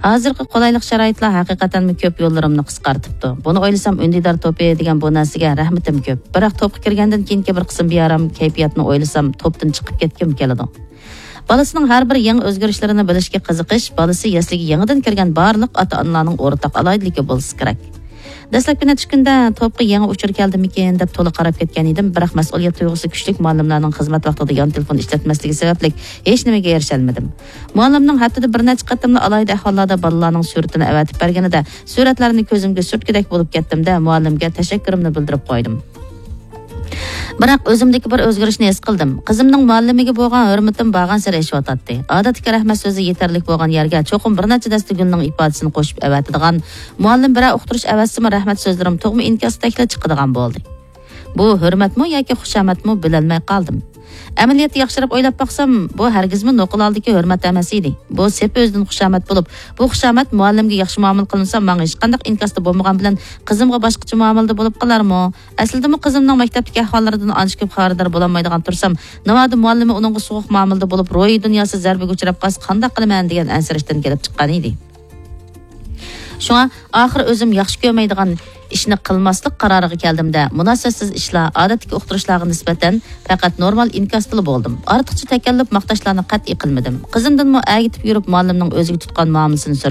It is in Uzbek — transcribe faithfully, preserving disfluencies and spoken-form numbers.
Hozirgi qulaylik sharoitlar haqiqatan ko'p yo'llarimni qisqartibdi. Buni o'ylasam Undidor to'pi degan bu narsaga rahmatim ko'p. Biroq to'pga kirgandan keyingi bir qism bearam kayfiyatni o'ylasam to'pdan chiqib ketkim keladi. Balasining har bir yangi o'zgarishlarini bilishga qiziqish, balasi yasliga yangidan kirgan barliq ota-onalarning o'rtaq alohidaligi bo'lsa kerak. Dastlabki necha kunda to'pga yangi uchur keldimikin deb to'liq qarab ketgan edim, biroq mas'uliyat tuyg'usi kuchli muallimlarning xizmat vaqtida yon telefon ishlatmasligi sababli hech nimaga erisha olmadim. Muallimning haftada bir necha qatimli alohida ahvollarda bolalarning suratini avatib berganida suratlarni ko'zimga surtgidek bo'lib ketdim-da, muallimga tashakkurimni bildirib qo'ydim. Biroq o'zimdagi bir o'zgarishni his qildim. Qizimning muallimiga bo'lgan hurmatim borgan sari eshiyotatdi. Odatga rahmat so'zi yetarli bo'lgan yerga cho'qim bir necha dasta gulning ifodasini qo'shib avatadigan muallim bilan o'qitirish avatsimi rahmat so'zlarim to'g'mi inkas taklif chiqadigan bo'ldi. Bu hurmatmi yoki xushomatmi bilolmay qoldim. Amaliyotni yaxshirab o'ylab baqsam, bu hargizmi noqul oldiki hurmat emas edi. Bu sep o'zidan xushomat bo'lib, bu xushomat muallimga yaxshi muomala qilinsa, menga hech qanday inkasda bo'lmagan bilan qizimga boshqacha muomalada bo'lib qolarmi? Aslida bu qizimning maktabdagi ahvollaridan ancha ko'p xabardor bo'lolmaydigan tursam, navoda muallimi uningga so'q muomalada bo'lib, ro'yi dunyosi zarbaga uchrab qolsa, qanday qilaman degan ansirishdan kelib chiqqan edi. Shunga oxir o'zim yaxshi ko'rmaydigan ishni qilmaslik qaroriga keldimda, munosabatsiz ishlar, odatdagi o'qitishlarga nisbatan faqat normal inkasli bo'ldim. Ortiqcha takalluf maqtashlarni qat'iy qilmadim. Qizimdan mo agitib yurib muallimning o'ziga tutgan muomalasini